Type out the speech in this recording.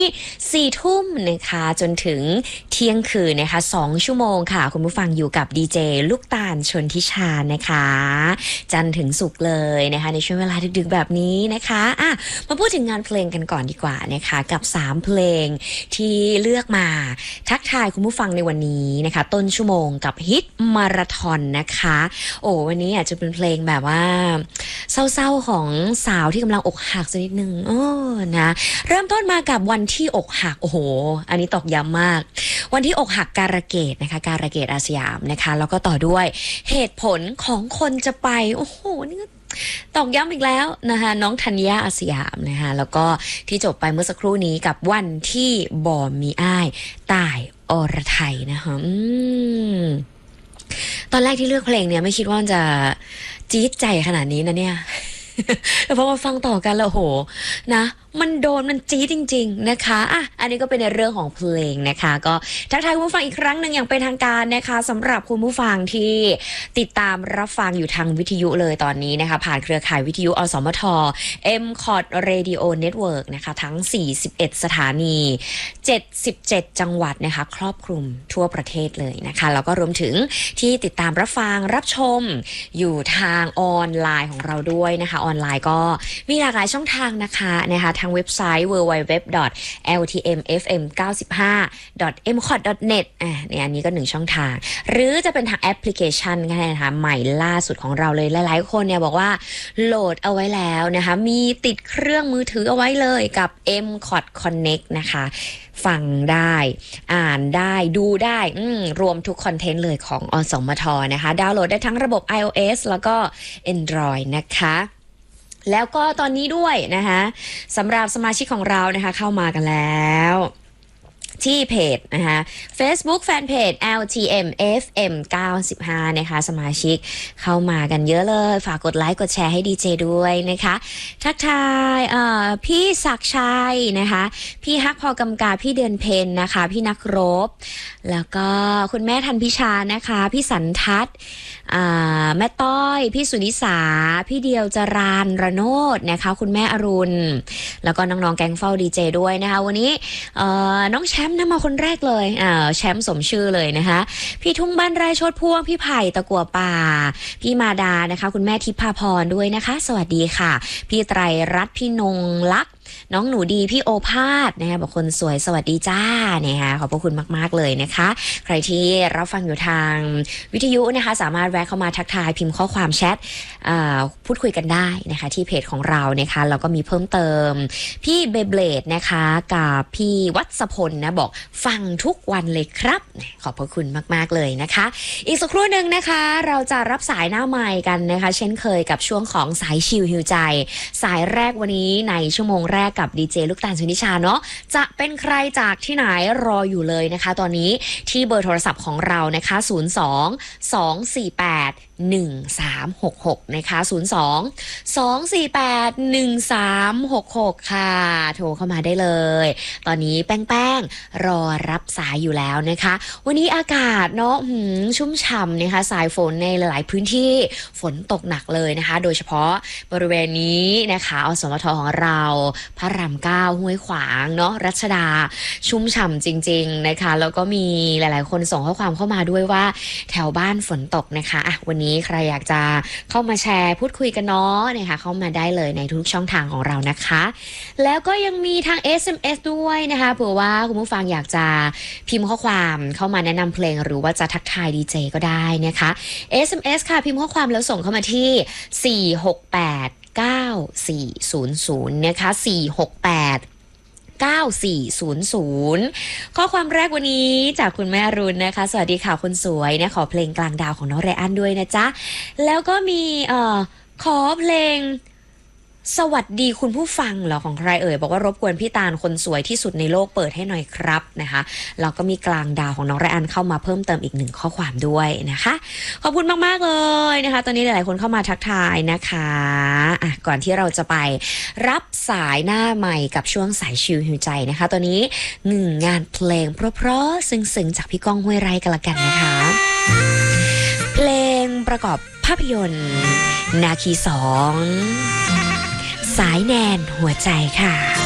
4 ทุ่มนะคะจนถึงเที่ยงคืนนะคะ2 ชั่วโมงค่ะคุณผู้ฟังอยู่กับดีเจลูกตาลชนทิชานะคะจันทร์ถึงศุกร์เลยนะคะในช่วงเวลาดึกๆแบบนี้นะคะมาพูดถึงงานเพลงกันก่อนดีกว่านะคะกับ3เพลงที่เลือกมาทักทายคุณผู้ฟังในวันนี้นะคะต้นชั่วโมงกับฮิตมาราธอนนะคะวันนี้อาจจะเป็นเพลงแบบว่าเศร้าๆของสาวที่กำลังอกหักสักนิดนึงนะเริ่มต้นมากับวันที่อกหักอันนี้ตอกย้ำมากวันที่อกหักการะเกดนะคะการะเกดอาสยามนะคะแล้วก็ต่อด้วยเหตุผลของคนจะไปนี่ก็ตอกย้ำอีกแล้วนะคะน้องธัญญาอาสยามนะคะแล้วก็ที่จบไปเมื่อสักครู่นี้กับวันที่บ่มีอ้ายตายอรไทยนะคะตอนแรกที่เลือกเพลงเนี่ยไม่คิดว่าจะจี๊ดใจขนาดนี้นะเนี่ยเพราะว่าฟังต่อกันแล้วนะมันโดนมันจี๊ดจริงๆนะคะอันนี้ก็เป็นในเรื่องของเพลงนะคะก็ทักทายคุณผู้ฟังอีกครั้งหนึ่งอย่างเป็นทางการนะคะสำหรับคุณผู้ฟังที่ติดตามรับฟังอยู่ทางวิทยุเลยตอนนี้นะคะผ่านเครือข่ายวิทยุอสมท MCOT Radio Network นะคะทั้ง41สถานี77จังหวัดนะคะครอบคลุมทั่วประเทศเลยนะคะแล้วก็รวมถึงที่ติดตามรับฟังรับชมอยู่ทางออนไลน์ของเราด้วยนะคะออนไลน์ก็มีหลากหลายช่องทางนะคะทางเว็บไซต์ www.ltmfm95.mcot.net เนี่ยอันนี้ก็1ช่องทางหรือจะเป็นทางแอปพลิเคชันก็ได้นะคะใหม่ล่าสุดของเราเลยหลายๆคนเนี่ยบอกว่าโหลดเอาไว้แล้วนะคะมีติดเครื่องมือถือเอาไว้เลยกับ MCOT Connect นะคะฟังได้อ่านได้ดูได้รวมทุกคอนเทนต์เลยของอสมทนะคะดาวน์โหลดได้ทั้งระบบ iOS แล้วก็ Android นะคะแล้วก็ตอนนี้ด้วยนะคะสำหรับสมาชิกของเรานะคะเข้ามากันแล้วที่เพจนะคะ Facebook Fanpage LTM FM 95นะคะสมาชิกเข้ามากันเยอะเลยฝากกดไลค์กดแชร์ให้ดีเจด้วยนะคะทักทายพี่ศักชัยนะคะพี่ฮักพอกำกาพี่เดือนเพ็ญนะคะพี่นักรบแล้วก็คุณแม่ทันพิชานะคะพี่สันทัศน์แม่ต้อยพี่สุนิสาพี่เดียวจรานระโนดนะคะคุณแม่อรุณแล้วก็น้องๆแก๊งเฝ้าดีเจด้วยนะคะวันนี้น้องแชมป์มาคนแรกเลยแชมป์สมชื่อเลยนะคะพี่ทุ่งบ้านไร่ชดพ่วงพี่ไผ่ตะกั่วป่าพี่มาดานะคะคุณแม่ทิพาพรด้วยนะคะสวัสดีค่ะพี่ไตรรัตน์พี่นงลักษณ์น้องหนูดีพี่โอภาสนะคะบอกคนสวยสวัสดีจ้านะคะขอบพระคุณมากๆเลยนะคะใครที่รับฟังอยู่ทางวิทยุนะคะสามารถแวะเข้ามาทักทายพิมพ์ข้อความแชทพูดคุยกันได้นะคะที่เพจของเรานะคะแล้วก็มีเพิ่มเติมพี่เบเบลดนะคะกับพี่วัศพลนะบอกฟังทุกวันเลยครับขอบพระคุณมากๆเลยนะคะอีกสักครู่หนึ่งนะคะเราจะรับสายหน้าไมค์กันนะคะเช่นเคยกับช่วงของสายชิลฮิวใจสายแรกวันนี้ในชั่วโมงแรกกับดีเจลูกตาลชนิชาเนาะจะเป็นใครจากที่ไหนรออยู่เลยนะคะตอนนี้ที่เบอร์โทรศัพท์ของเรานะคะ02-248-1366นะคะ02-248-1366ค่ะโทรเข้ามาได้เลยตอนนี้แป้งรอรับสายอยู่แล้วนะคะวันนี้อากาศเนาะชุ่มฉ่ำนะคะสายฝนในหลายพื้นที่ฝนตกหนักเลยนะคะโดยเฉพาะบริเวณนี้นะคะอสมทของเราพระราม9ห้วยขวางเนาะรัชดาชุ่มฉ่ำจริงๆนะคะแล้วก็มีหลายๆคนส่งข้อความเข้ามาด้วยว่าแถวบ้านฝนตกนะคะวันนี้ใครอยากจะเข้ามาแชร์พูดคุยกันเนาะนะคะเข้ามาได้เลยในทุกช่องทางของเรานะคะแล้วก็ยังมีทาง SMS ด้วยนะคะเผื่อว่าคุณผู้ฟังอยากจะพิมพ์ข้อความเข้ามาแนะนำเพลงหรือว่าจะทักทายดีเจก็ได้นะคะ SMS ค่ะพิมพ์ข้อความแล้วส่งเข้ามาที่4689400นะคะ4689400ข้อความแรกวันนี้จากคุณแม่อรุณนะคะสวัสดีค่ะคนสวยนะขอเพลงกลางดาวของน้องไรอันด้วยนะจ๊ะแล้วก็มีขอเพลงสวัสดีคุณผู้ฟังเหรอของใครเอ่ยบอกว่ารบกวนพี่ตาลคนสวยที่สุดในโลกเปิดให้หน่อยครับนะคะแล้วก็มีกลางดาวของน้องไรอันเข้ามาเพิ่มเติมอีก1ข้อความด้วยนะคะขอบคุณมากๆเลยนะคะตอนนี้หลายๆคนเข้ามาทักทายนะคะก่อนที่เราจะไปรับสายหน้าใหม่กับช่วงสายชิลหิวใจนะคะตอนนี้1งานเพลงเพราะๆซึ้งๆจากพี่ก้องห้วยไร่กันละกันนะคะเพลงประกอบภาพยนตร์นาคี2สายแนนหัวใจค่ะ